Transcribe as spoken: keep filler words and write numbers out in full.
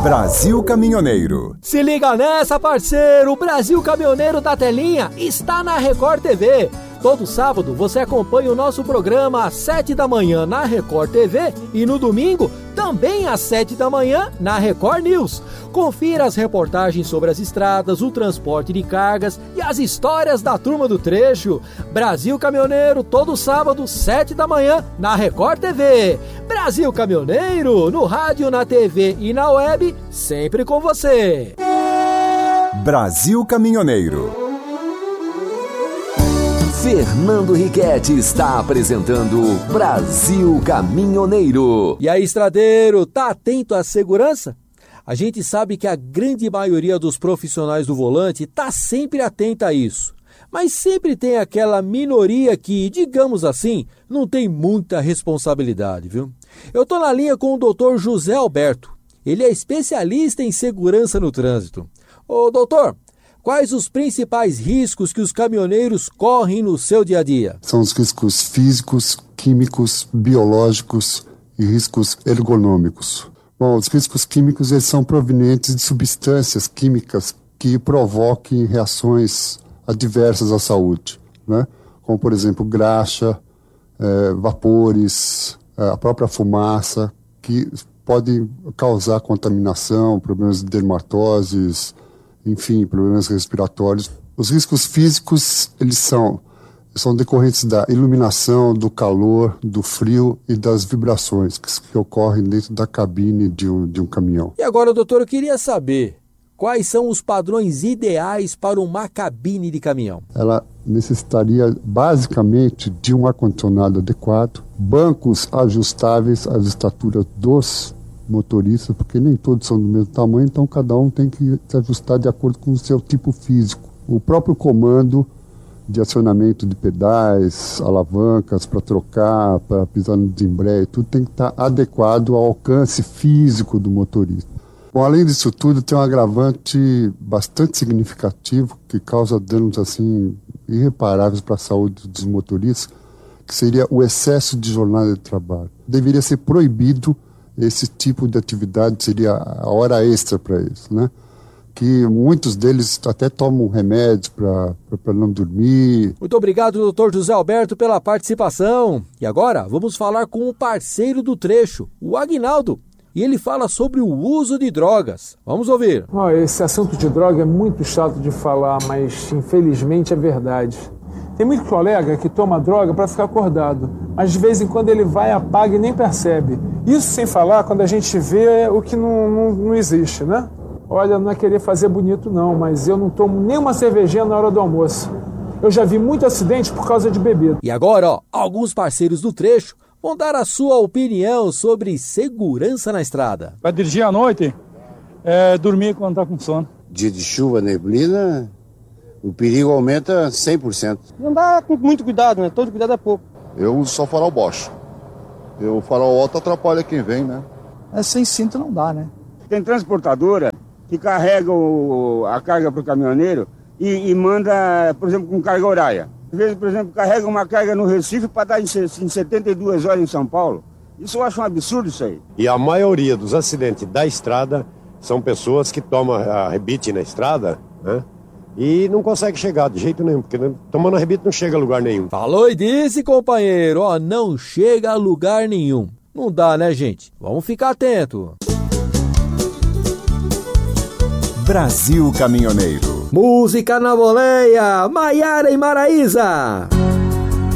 Brasil Caminhoneiro. Se liga nessa, parceiro! O Brasil Caminhoneiro da Telinha está na Record T V. Todo sábado você acompanha o nosso programa às sete da manhã na Record T V e no domingo também às sete da manhã na Record News. Confira as reportagens sobre as estradas, o transporte de cargas e as histórias da turma do trecho. Brasil Caminhoneiro, todo sábado, sete da manhã na Record T V. Brasil Caminhoneiro, no rádio, na T V e na web, sempre com você. Brasil Caminhoneiro. Fernando Riquetti está apresentando Brasil Caminhoneiro. E aí, estradeiro, tá atento à segurança? A gente sabe que a grande maioria dos profissionais do volante tá sempre atenta a isso. Mas sempre tem aquela minoria que, digamos assim, não tem muita responsabilidade, viu? Eu tô na linha com o doutor José Alberto. Ele é especialista em segurança no trânsito. Ô, doutor, quais os principais riscos que os caminhoneiros correm no seu dia a dia? São os riscos físicos, químicos, biológicos e riscos ergonômicos. Bom, os riscos químicos eles são provenientes de substâncias químicas que provoquem reações adversas à saúde, né? Como, por exemplo, graxa, é, vapores, a própria fumaça, que podem causar contaminação, problemas de dermatoses, enfim, problemas respiratórios. Os riscos físicos, eles são, são decorrentes da iluminação, do calor, do frio e das vibrações que, que ocorrem dentro da cabine de um, de um caminhão. E agora, doutor, eu queria saber quais são os padrões ideais para uma cabine de caminhão. Ela necessitaria basicamente de um ar-condicionado adequado, bancos ajustáveis às estaturas dos motoristas, porque nem todos são do mesmo tamanho, então cada um tem que se ajustar de acordo com o seu tipo físico. O próprio comando de acionamento de pedais, alavancas para trocar, para pisar no desembreio, tudo tem que estar adequado ao alcance físico do motorista. Bom, além disso tudo, tem um agravante bastante significativo que causa danos assim irreparáveis para a saúde dos motoristas, que seria o excesso de jornada de trabalho. Deveria ser proibido esse tipo de atividade, seria a hora extra para eles, né? Que muitos deles até tomam remédios para não dormir. Muito obrigado, doutor José Alberto, pela participação. E agora vamos falar com o parceiro do trecho, o Aguinaldo. E ele fala sobre o uso de drogas. Vamos ouvir. Oh, esse assunto de droga é muito chato de falar, mas infelizmente é verdade. Tem muito colega que toma droga para ficar acordado, mas de vez em quando ele vai, apaga e nem percebe. Isso sem falar quando a gente vê o que não, não, não existe, né? Olha, não é querer fazer bonito não, mas eu não tomo nem uma cervejinha na hora do almoço. Eu já vi muito acidente por causa de bebida. E agora, ó, alguns parceiros do trecho vão dar a sua opinião sobre segurança na estrada. Vai dirigir à noite, é, dormir quando tá com sono. Dia de chuva, neblina, o perigo aumenta cem por cento. Não dá com muito cuidado, né? Todo cuidado é pouco. Eu uso só farol Bosch. O farol alto atrapalha quem vem, né? É, sem cinto não dá, né? Tem transportadora que carrega o, a carga para o caminhoneiro e, e manda, por exemplo, com carga horária. Às vezes, por exemplo, carrega uma carga no Recife para dar em, em setenta e duas horas em São Paulo. Isso eu acho um absurdo isso aí. E a maioria dos acidentes da estrada são pessoas que tomam a rebite na estrada, né? E não consegue chegar de jeito nenhum, porque tomando a rebite não chega a lugar nenhum. Falou e disse, companheiro, ó, não chega a lugar nenhum. Não dá, né, gente? Vamos ficar atento. Brasil Caminhoneiro. Música na boleia, Maiara e Maraísa.